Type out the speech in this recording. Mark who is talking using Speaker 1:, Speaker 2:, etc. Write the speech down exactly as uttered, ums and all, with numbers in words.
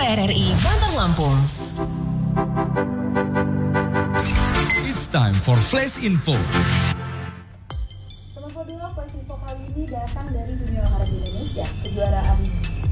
Speaker 1: R R I Bantar Lampung.
Speaker 2: It's time for Flash Info.
Speaker 3: Teman Podula, Flash Info kali ini datang dari dunia olahraga Indonesia. Kejuaraan